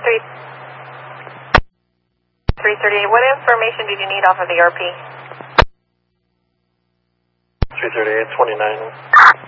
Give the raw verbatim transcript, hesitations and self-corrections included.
three thirty-eight, what information did you need off of the R P? three thirty-eight twenty-nine.